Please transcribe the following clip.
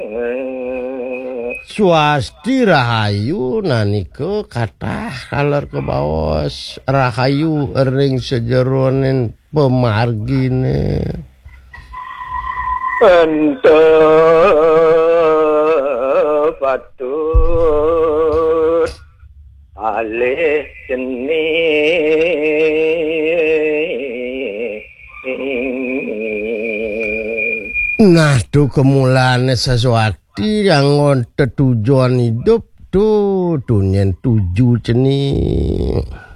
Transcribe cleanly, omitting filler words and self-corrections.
Swasti rahayu naniko kathah kaler kebaos rahayu ring sejeroning pemargine ente patut alih jeni nah tuh kemulane sesuatu yang tetujuan hidup tuh nyen tuju cening